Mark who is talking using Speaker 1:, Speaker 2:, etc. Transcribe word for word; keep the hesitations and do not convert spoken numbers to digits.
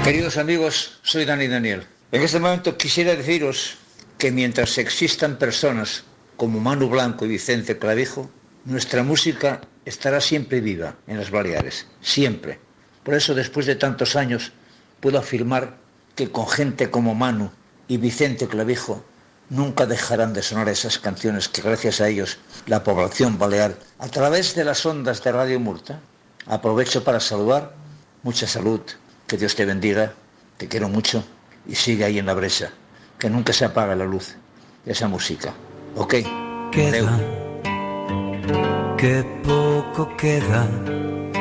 Speaker 1: Queridos amigos, soy Dani Daniel. En este momento quisiera deciros que mientras existan personas como Manu Blanco y Vicente Clavijo, nuestra música estará siempre viva en las Baleares, siempre. Por eso, después de tantos años, puedo afirmar que con gente como Manu y Vicente Clavijo nunca dejarán de sonar esas canciones que gracias a ellos la población balear, a través de las ondas de Radio Murta, aprovecho para saludar, mucha salud, que Dios te bendiga, te quiero mucho y sigue ahí en la brecha, que nunca se apaga la luz de esa música. ¿Ok?
Speaker 2: Queda, que poco queda.